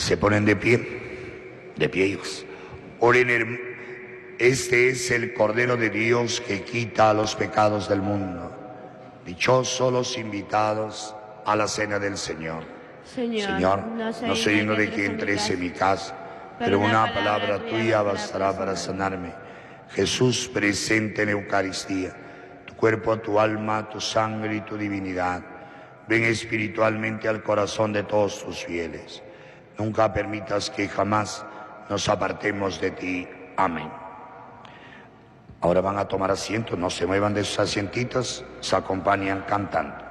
Se ponen de pie, hijos. Oren, este es el Cordero de Dios que quita los pecados del mundo. Dichosos los invitados a la cena del Señor. Señor, no soy digno de que entres en mi casa, pero una palabra tuya bastará para sanarme. Jesús, presente en la Eucaristía, tu cuerpo, tu alma, tu sangre y tu divinidad, ven espiritualmente al corazón de todos tus fieles. Nunca permitas que jamás nos apartemos de ti. Amén. Ahora van a tomar asiento, no se muevan de sus asientitos, se acompañan cantando.